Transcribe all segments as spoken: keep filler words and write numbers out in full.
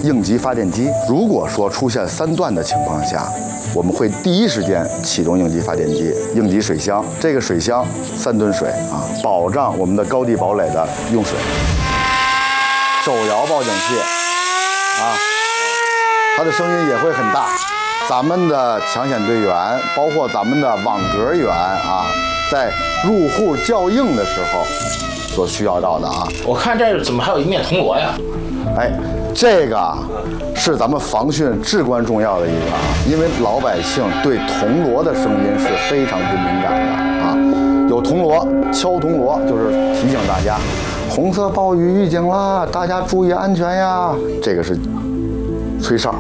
应急发电机。如果说出现三段的情况下，我们会第一时间启动应急发电机、应急水箱。这个水箱三吨水啊，保障我们的高地堡垒的用水。手摇报警器啊，它的声音也会很大。咱们的抢险队员，包括咱们的网格员啊，在入户叫应的时候所需要到的啊。 我看这怎么还有一面铜锣呀？ 哎，这个啊是咱们防汛至关重要的一个啊，因为老百姓对铜锣的声音是非常之敏感的啊。有铜锣，敲铜锣就是提醒大家，红色暴雨预警啦，大家注意安全呀。这个是吹哨。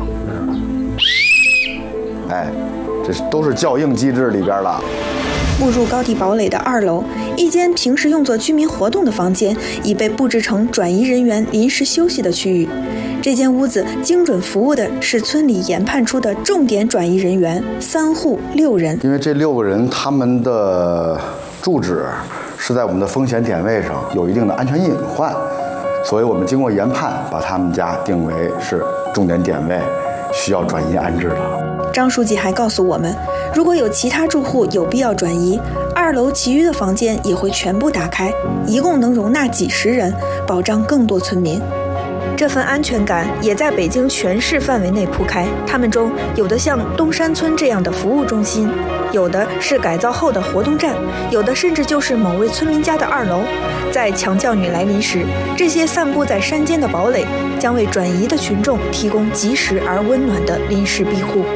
哎，这是都是叫应机制里边的。 步入高地堡垒的二楼，一间平时用作居民活动的房间已被布置成转移人员临时休息的区域。这间屋子精准服务的是村里研判出的重点转移人员，三户六人。 因为这六个人他们的住址是在我们的风险点位上有一定的安全隐患，所以我们经过研判，把他们家定为是重点点位，需要转移安置的。 张书记还告诉我们，如果有其他住户有必要转移，二楼其余的房间也会全部打开，一共能容纳几十人，保障更多村民。这份安全感也在北京全市范围内铺开，他们中有的像东山村这样的服务中心，有的是改造后的活动站，有的甚至就是某位村民家的二楼。在强降雨来临时，这些散布在山间的堡垒将为转移的群众提供及时而温暖的临时庇护。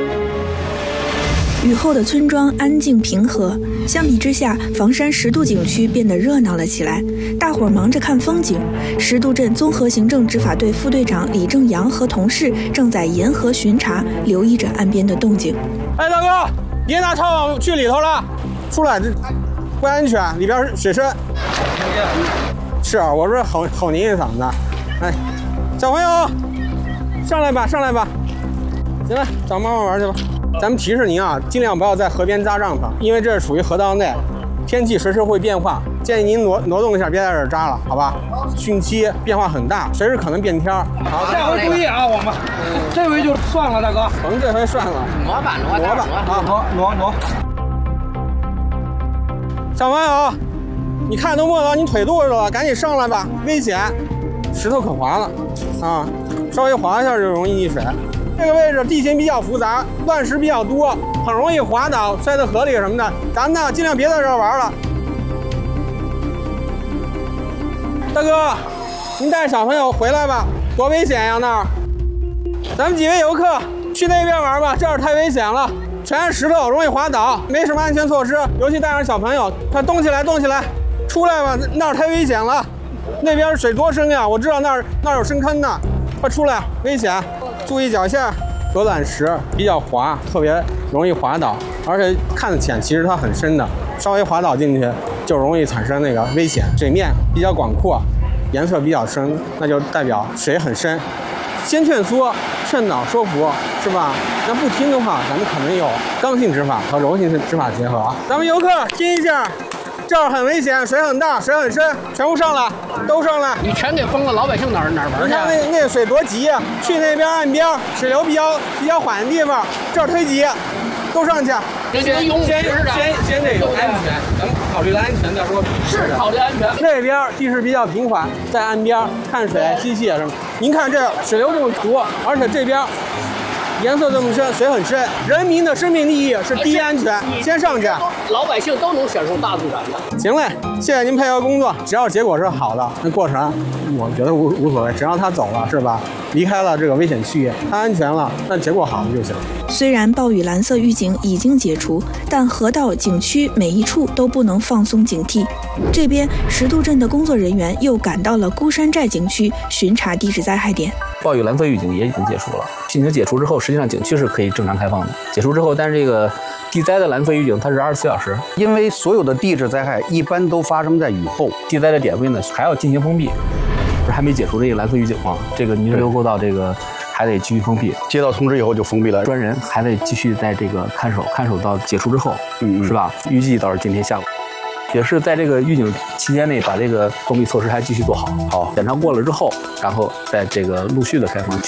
雨后的村庄安静平和，相比之下，房山十渡景区变得热闹了起来。大伙儿忙着看风景。十渡镇综合行政执法队副队长李正阳和同事正在沿河巡查，留意着岸边的动静。 哎，大哥，别拿套网去里头了，出来这不安全，里边水深。是啊，我说吼吼您一嗓子。哎，小朋友，上来吧，上来吧，行了，找妈妈玩去吧。咱们提示您啊，尽量不要在河边扎帐篷，因为这是属于河道内，天气随时会变化，建议您挪挪动一下，别在这儿扎了，好吧？汛期变化很大，随时可能变天儿。 好，下回注意啊，我们这回就算了，大哥。 甭这回算了， 挪吧，挪挪吧，啊，挪挪挪。小朋友，你看都没到你腿肚子了，赶紧上来吧，危险，石头可滑了，啊，稍微滑一下就容易溺水。这个位置地形比较复杂，乱石比较多，很容易滑倒、摔到河里什么的。咱们呢，尽量别在这儿玩了。大哥，您带小朋友回来吧，多危险呀那儿！咱们几位游客去那边玩吧，这儿太危险了，全是石头，容易滑倒，没什么安全措施，尤其带上小朋友，快动起来，动起来，出来吧，那儿太危险了，那边水多深呀？我知道那儿那儿有深坑呢，快出来，危险！注意脚下，鹅卵石比较滑，特别容易滑倒，而且看得浅，其实它很深的，稍微滑倒进去就容易产生那个危险。水面比较广阔，颜色比较深，那就代表水很深。先劝说，劝导说服，是吧？那不听的话，咱们可能有刚性执法和柔性执法结合。咱们游客听一下。这儿很危险，水很大，水很深，全部上来，都上来！ 你全给封了，老百姓哪儿哪儿玩去？ 你看那那水多急呀！去那边岸边，水流比较比较缓的地方，这儿忒急，都上去。 先先先先得有安全，咱们考虑了安全再说。 是考虑安全。 那边地势比较平缓，在岸边看水、嬉戏什么。您看这水流这么足，而且这边。颜色这么深，水很深，人民的生命利益是第一安全，先上去。 老百姓都能享受大自然的。 行嘞，谢谢您配合工作，只要结果是好的，那过程我觉得无无所谓，只要他走了是吧？离开了这个危险区域，他安全了，那结果好了就行。 虽然暴雨蓝色预警已经解除，但河道、景区每一处都不能放松警惕。这边十渡镇的工作人员又赶到了孤山寨景区巡查地质灾害点。 暴雨蓝色预警也已经解除了，进行解除之后，实际上景区是可以正常开放的。解除之后，但是这个地灾的蓝色预警它是二十四小时， 因为所有的地质灾害一般都发生在雨后， 地灾的点位呢还要进行封闭，不是还没解除这个蓝色预警吗？这个泥石流沟道这个还得继续封闭， 接到通知以后就封闭了， 专人还得继续在这个看守，看守到解除之后，嗯，是吧？预计到是今天下午。也是在这个预警期间内，把这个封闭措施还继续做好。好，检查过了之后，然后再这个陆续的开放。